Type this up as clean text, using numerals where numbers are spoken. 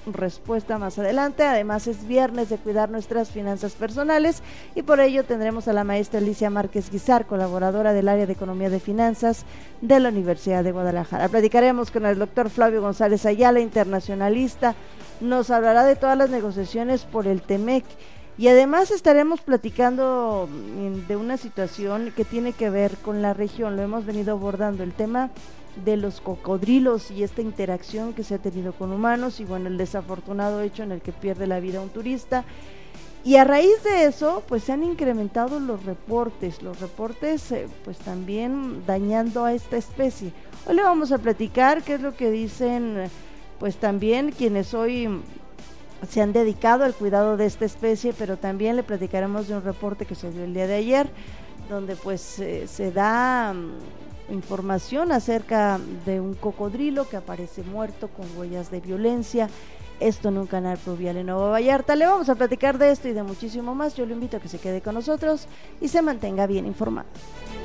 respuesta más adelante. Además es viernes de cuidar nuestras finanzas personales y por ello tendremos a la maestra Alicia Márquez Guizar, colaboradora del área de Economía de Finanzas de la Universidad de Guadalajara. Platicaremos con el doctor Flavio González Ayala, internacionalista, nos hablará de todas las negociaciones por el TEMEC. Y además estaremos platicando de una situación que tiene que ver con la región, lo hemos venido abordando, el tema de los cocodrilos y esta interacción que se ha tenido con humanos y bueno, el desafortunado hecho en el que pierde la vida un turista. Y a raíz de eso, pues se han incrementado los reportes pues también dañando a esta especie. Hoy le vamos a platicar qué es lo que dicen pues también quienes hoy se han dedicado al cuidado de esta especie, pero también le platicaremos de un reporte que se dio el día de ayer, donde pues se da información acerca de un cocodrilo que aparece muerto con huellas de violencia, esto en un canal pluvial en Nueva Vallarta. Le vamos a platicar de esto y de muchísimo más. Yo lo invito a que se quede con nosotros y se mantenga bien informado.